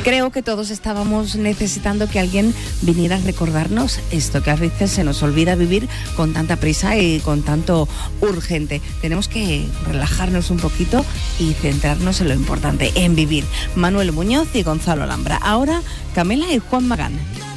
Creo que todos estábamos necesitando que alguien viniera a recordarnos esto, que a veces se nos olvida vivir con tanta prisa y con tanto urgente. Tenemos que relajarnos un poquito y centrarnos en lo importante, en vivir. Manuel Muñoz y Gonzalo Alhambra. Ahora, Camela y Juan Magán.